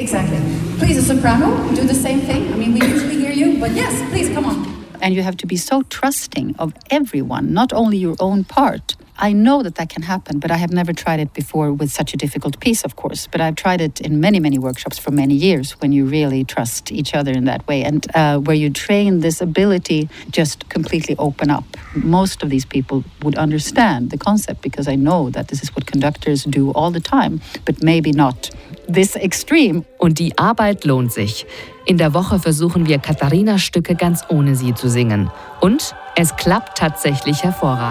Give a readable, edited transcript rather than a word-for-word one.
Exactly. Please, a soprano, do the same thing. I mean, we usually hear you, but yes, please, come on. And you have to be so trusting of everyone, not only your own part. I know that can happen, but I have never tried it before with such a difficult piece, of course. But I've tried it in many, many workshops for many years when you really trust each other in that way and where you train this ability just completely open up. Most of these people would understand the concept because I know that this is what conductors do all the time, but maybe not this extreme. Und die Arbeit lohnt sich. In der Woche versuchen wir Katharinas Stücke ganz ohne sie zu singen. Und es klappt tatsächlich hervorragend.